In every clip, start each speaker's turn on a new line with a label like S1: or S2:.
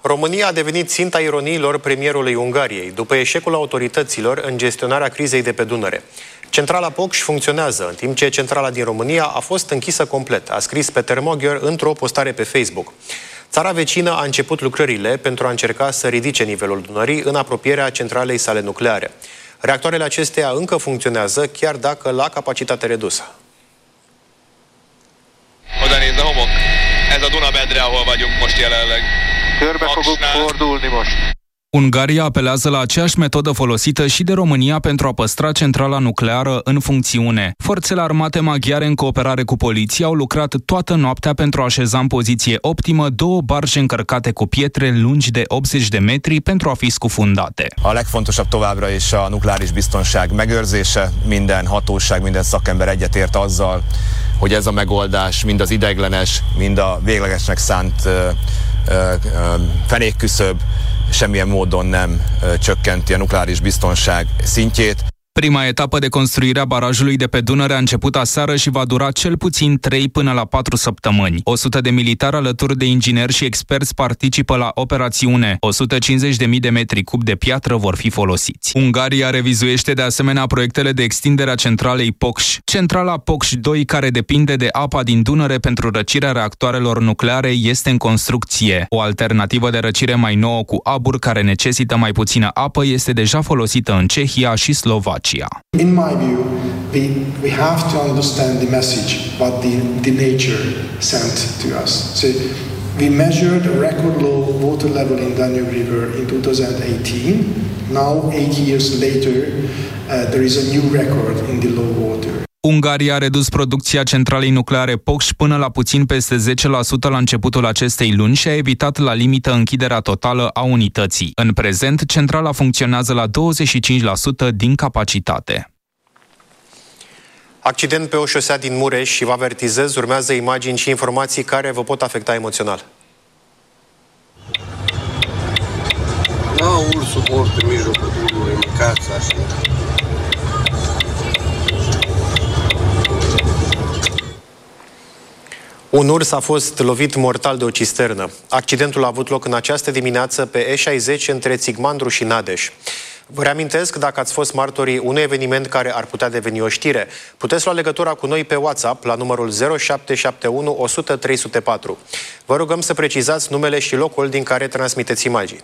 S1: România a devenit ținta ironiilor premierului Ungariei, după eșecul autorităților în gestionarea crizei de pe Dunăre. Centrala Pokș funcționează, în timp ce centrala din România a fost închisă complet, a scris Peter Magyar într-o postare pe Facebook. Țara vecină a început lucrările pentru a încerca să ridice nivelul Dunării în apropierea centralei sale nucleare. Reactoarele acesteia încă funcționează, chiar dacă la capacitate redusă.
S2: Oda nézd a homok. Ez a Dunamedre, ahol vagyunk most jelenleg.
S3: Körbe fogunk fordulni most.
S4: Ungaria apelează la aceeași metodă folosită și de România pentru a păstra centrala nucleară în funcțiune. Forțele armate maghiare, în cooperare cu poliția, au lucrat toată noaptea pentru a așeza în poziție optimă 2 barge încărcate cu pietre lungi de 80 de metri pentru a fi scufundate.
S5: A legfontosabb továbbra is a nukleáris biztonság megőrzése. Minden hatóság, minden szakember egyetért azzal, hogy ez a megoldás mind az ideiglenes, mind a véglegesnek szánt fenékküszöb semmilyen módon nem csökkenti a nukleáris biztonság szintjét.
S4: Prima etapă de construire a barajului de pe Dunăre a început aseară și va dura cel puțin 3 până la 4 săptămâni. 100 de militari alături de ingineri și experți participă la operațiune. 150.000 de metri cub de piatră vor fi folosiți. Ungaria revizuiește de asemenea proiectele de extindere a centralei Pokș. Centrala Pokș 2, care depinde de apa din Dunăre pentru răcirea reactoarelor nucleare, este în construcție. O alternativă de răcire mai nouă cu abur, care necesită mai puțină apă, este deja folosită în Cehia și Slovacia.
S6: In my view, we have to understand the message what the nature sent to us. So we measured a record low water level in Danube River in 2018. Now, 8 years later, there is a new record in the low water.
S4: Ungaria a redus producția centralei nucleare Pokș până la puțin peste 10% la începutul acestei luni și a evitat la limită închiderea totală a unității. În prezent, centrala funcționează la 25% din capacitate.
S1: Accident pe o șosea din Mureș și vă avertizez, urmează imagini și informații care vă pot afecta emoțional.
S7: Ursul mort în mijlocul drumului, mâncați așa.
S1: Un urs a fost lovit mortal de o cisternă. Accidentul a avut loc în această dimineață pe E60 între Țigmandru și Nadeș. Vă reamintesc, dacă ați fost martorii unui eveniment care ar putea deveni o știre, puteți lua legătura cu noi pe WhatsApp la numărul 0771 100 304. Vă rugăm să precizați numele și locul din care transmiteți imagini.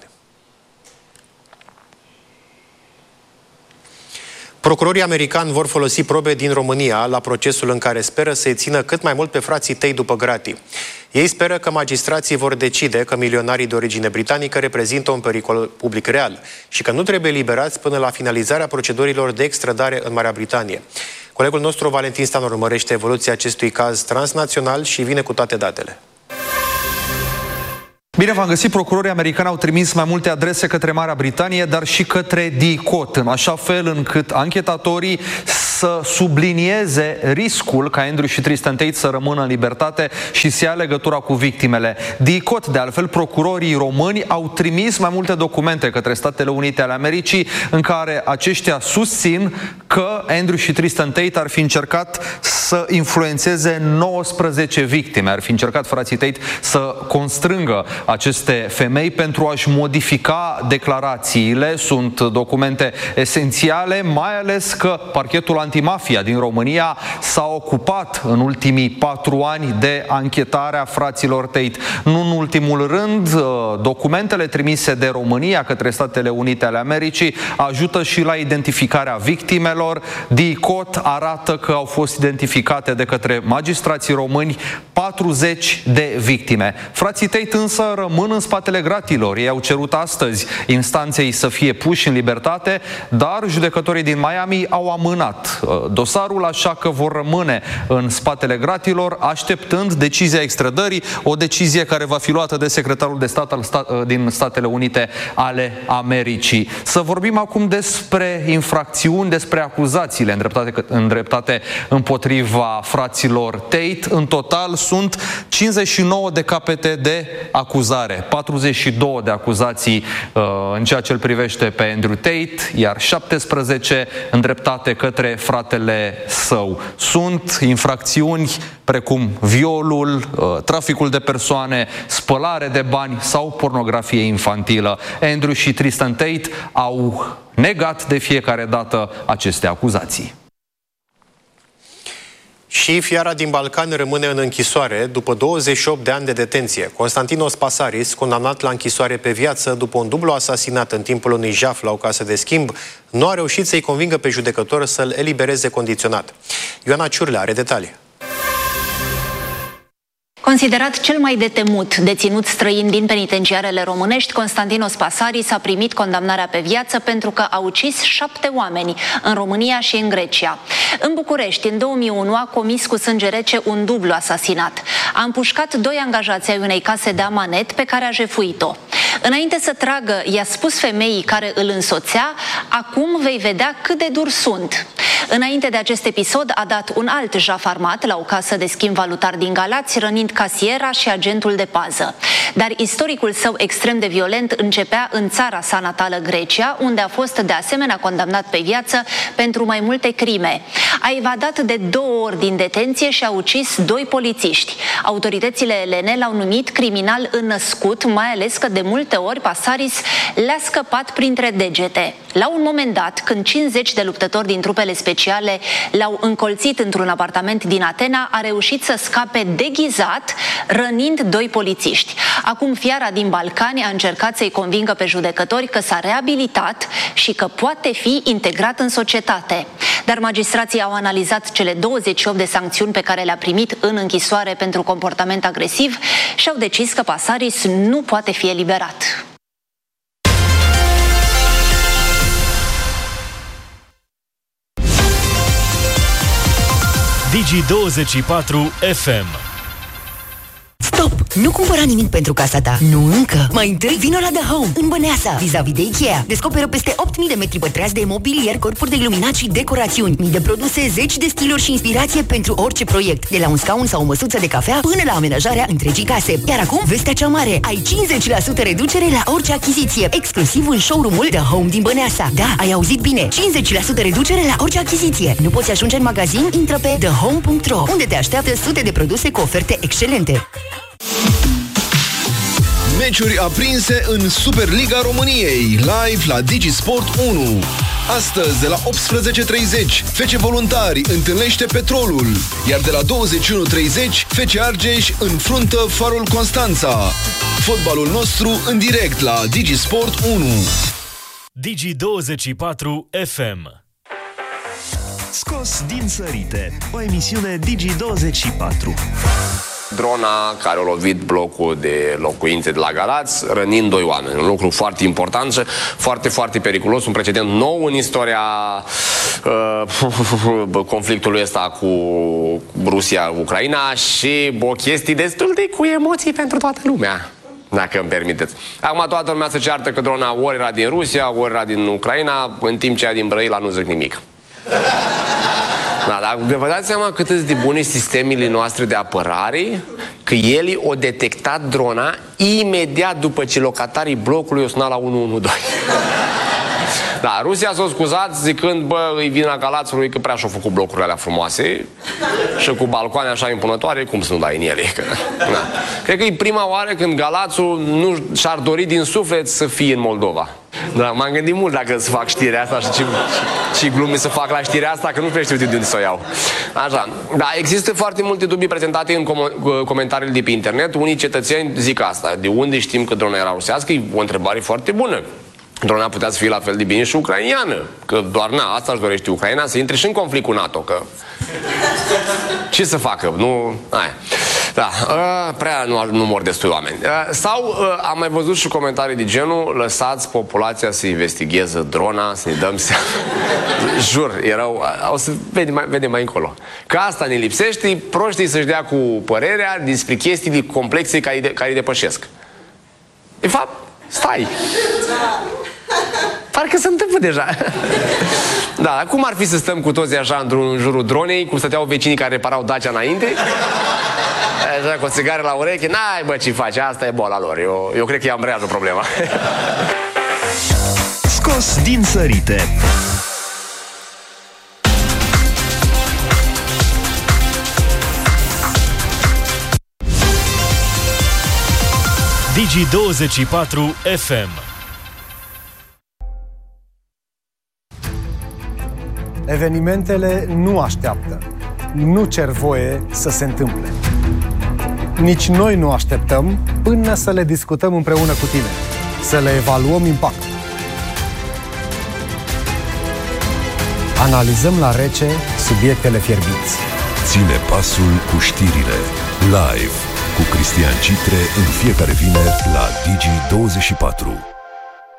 S1: Procurorii americani vor folosi probe din România la procesul în care speră să-i țină cât mai mult pe frații tăi după gratii. Ei speră că magistrații vor decide că milionarii de origine britanică reprezintă un pericol public real și că nu trebuie eliberați până la finalizarea procedurilor de extradare în Marea Britanie. Colegul nostru, Valentin Stan, urmărește evoluția acestui caz transnațional și vine cu toate datele.
S8: Bine v-am găsit, procurorii americani au trimis mai multe adrese către Marea Britanie, dar și către DICOT, în așa fel încât anchetatorii să sublinieze riscul ca Andrew și Tristan Tate să rămână în libertate și să ia legătura cu victimele. DICOT, de altfel, procurorii români au trimis mai multe documente către Statele Unite ale Americii în care aceștia susțin că Andrew și Tristan Tate ar fi încercat să influențeze 19 victime. Ar fi încercat frații Tate să constrângă aceste femei pentru a-și modifica declarațiile. Sunt documente esențiale, mai ales că parchetul antimafia din România s-a ocupat în ultimii 4 ani de anchetarea fraților Tate. Nu în ultimul rând, documentele trimise de România către Statele Unite ale Americii ajută și la identificarea victimelor. DICOT arată că au fost identificate de către magistrații români 40 de victime. Frații Tate însă rămân în spatele gratilor. Ei au cerut astăzi instanței să fie puși în libertate, dar judecătorii din Miami au amânat dosarul, așa că vor rămâne în spatele gratilor, așteptând decizia extradării, o decizie care va fi luată de secretarul de stat din Statele Unite ale Americii. Să vorbim acum despre infracțiuni, despre acuzațiile îndreptate împotriva fraților Tate. În total sunt 59 de capete de acuzare, 42 de acuzații în ceea ce îl privește pe Andrew Tate, iar 17 îndreptate către frații fratele său. Sunt infracțiuni precum violul, traficul de persoane, spălare de bani sau pornografie infantilă. Andrew și Tristan Tate au negat de fiecare dată aceste acuzații.
S1: Și fiara din Balcani rămâne în închisoare după 28 de ani de detenție. Constantinos Pasaris, condamnat la închisoare pe viață după un dublu asasinat în timpul unui jaf la o casă de schimb, nu a reușit să-i convingă pe judecător să-l elibereze condiționat. Ioana Ciurlea are detalii.
S9: Considerat cel mai de temut deținut străin din penitenciarele românești, Constantinos Pasaris a primit condamnarea pe viață pentru că a ucis 7 oameni în România și în Grecia. În București, în 2001, a comis cu sânge rece un dublu asasinat. A împușcat 2 angajați ai unei case de amanet pe care a jefuit-o. Înainte să tragă, i-a spus femeii care îl însoțea: "Acum vei vedea cât de dur sunt." Înainte de acest episod a dat un alt jaf armat la o casă de schimb valutar din Galați, rănind casiera și agentul de pază. Dar istoricul său extrem de violent începea în țara sa natală, Grecia, unde a fost de asemenea condamnat pe viață pentru mai multe crime. A evadat de 2 ori din detenție și a ucis 2 polițiști. Autoritățile elene l-au numit criminal înnăscut, mai ales că de multe ori Pasaris le-a scăpat printre degete. La un moment dat, când 50 de luptători din trupele speciale l-au încolțit într-un apartament din Atena, a reușit să scape deghizat, rănind 2 polițiști. Acum fiara din Balcani a încercat să-i convingă pe judecători că s-a reabilitat și că poate fi integrat în societate. Dar magistrații au analizat cele 28 de sancțiuni pe care le-a primit în închisoare pentru comportament agresiv și au decis că Pasaris nu poate fi eliberat.
S10: Digi24 FM.
S11: Stop! Nu cumpăra nimic pentru casa ta. Nu încă! Mai întâi vino la The Home, în Băneasa, vis-a-vis de Ikea. Descoperă peste 8.000 de metri pătrați de mobilier, corpuri de iluminat și decorațiuni. Mii de produse, 10 de stiluri și inspirație pentru orice proiect. De la un scaun sau o măsuță de cafea până la amenajarea întregii case. Iar acum, vestea cea mare! Ai 50% reducere la orice achiziție, exclusiv în showroom-ul The Home din Băneasa. Da, ai auzit bine! 50% reducere la orice achiziție. Nu poți ajunge în magazin? Intră pe thehome.ro, unde te așteaptă sute de produse cu oferte excelente.
S12: Meciuri aprinse în Superliga României, live la Digisport 1. Astăzi, de la 18:30, FC Voluntari întâlnește Petrolul, iar de la 21:30, FC Argeș înfruntă Farul Constanța. Fotbalul nostru în direct la Digisport 1.
S10: Digi24 FM. Scos din sărite, o emisiune Digi24.
S13: Drona care a lovit blocul de locuințe de la Galați, rănind 2 oameni. Un lucru foarte important și foarte, foarte periculos. Un precedent nou în istoria conflictului ăsta cu Rusia-Ucraina și o chestie destul de cu emoții pentru toată lumea, dacă îmi permiteți. Acum toată lumea se ceartă că drona ori era din Rusia, ori era din Ucraina, în timp ce aia din Brăila nu zic nimic. Da, dar vă dați seama cât de bune sistemele noastre de apărare, că ele o detectat drona imediat după ce locatarii blocului o sunat la 112. Da, Rusia s-a scuzat zicând: bă, îi vina Galațului că prea și-au făcut blocurile alea frumoase și cu balcoane așa impunătoare, cum să nu dai în ele? Că, da. Cred că e prima oară când Galațul nu și-ar dori din suflet să fie în Moldova. Da, m-am gândit mult dacă să fac știrea asta și ce glume să fac la știrea asta, că nu prea știu de unde să o iau. Așa, da, există foarte multe dubii prezentate în comentariile de pe internet. Unii cetățeni zic asta: de unde știm că drona era rusească? E o întrebare foarte bună. Drona putea să fie la fel de bine și ucraineană, că doar asta își dorește Ucraina, să intre și în conflict cu NATO, că ce să facă? Nu... Aia. Da, prea nu mor destui oameni. Sau am mai văzut și comentarii de genul: lăsați populația să investigheze drona, să ne dăm seama. Jur, erau, o să vedem mai încolo. Că asta ne lipsește, proștii să-și dea cu părerea despre chestiile complexe care îi depășesc. De fapt, stai! Parcă se întâmplă deja. Da, cum ar fi să stăm cu toți așa în jurul dronei, cum stăteau vecinii care reparau Dacia înainte? Așa, cu o țigară la ureche. N-ai, bă, ce faci? Asta e boala lor. Eu cred că i-am breajă problema.
S10: Scos din sărite. Digi24 FM.
S14: Evenimentele nu așteaptă. Nu cer voie să se întâmple. Nici noi nu așteptăm până să le discutăm împreună cu tine, să le evaluăm impactul. Analizăm la rece subiectele fierbinți.
S15: Ține pasul cu știrile. Live cu Cristian Citre în fiecare vineri la Digi24.